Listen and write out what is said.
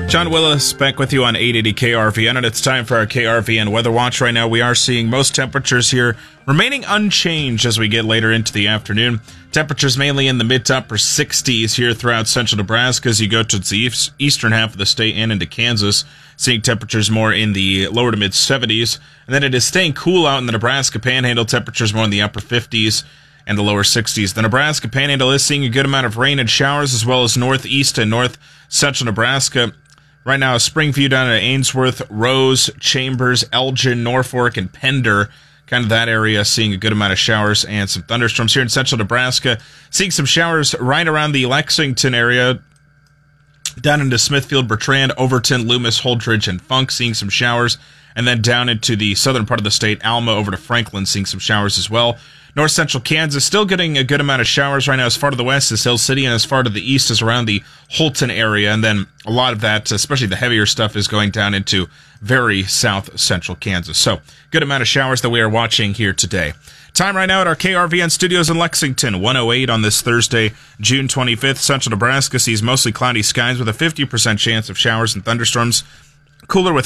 John Willis back with you on 880 KRVN, and it's time for our KRVN Weather Watch. Right now we are seeing most temperatures here remaining unchanged as we get later into the afternoon. Temperatures mainly in the mid to upper 60s here throughout central Nebraska as you go to the eastern half of the state and into Kansas, seeing temperatures more in the lower to mid 70s. And then it is staying cool out in the Nebraska Panhandle, temperatures more in the upper 50s and the lower 60s. The Nebraska Panhandle is seeing a good amount of rain and showers, as well as northeast and north central Nebraska. Right now, Springview down at Ainsworth, Rose, Chambers, Elgin, Norfolk, and Pender. Kind of that area seeing a good amount of showers and some thunderstorms here in central Nebraska. Seeing some showers right around the Lexington area, down into Smithfield, Bertrand, Overton, Loomis, Holdridge, and Funk, seeing some showers. And then down into the southern part of the state, Alma over to Franklin, seeing some showers as well. North central Kansas still getting a good amount of showers right now. As far to the west is Hill City, and as far to the east is around the Holton area. And then a lot of that, especially the heavier stuff, is going down into very south central Kansas. So good amount of showers that we are watching here today. Time right now at our KRVN studios in Lexington, 1:08 on this Thursday, June 25th. Central Nebraska sees mostly cloudy skies with a 50% chance of showers and thunderstorms. Cooler with